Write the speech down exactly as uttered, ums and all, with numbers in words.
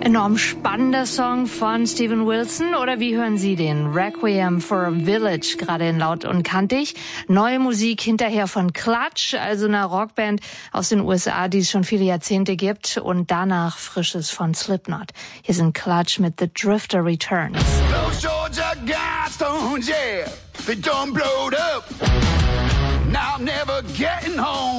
Enorm spannender Song von Steven Wilson, oder wie hören Sie den? Requiem for a Village, gerade in Laut und Kantig. Neue Musik hinterher von Clutch, also einer Rockband aus den U S A, die es schon viele Jahrzehnte gibt. Und danach Frisches von Slipknot. Hier sind Clutch mit The Drifter Returns. Those Georgia Guidestones, yeah, they done blowed up. Now I'm never getting home.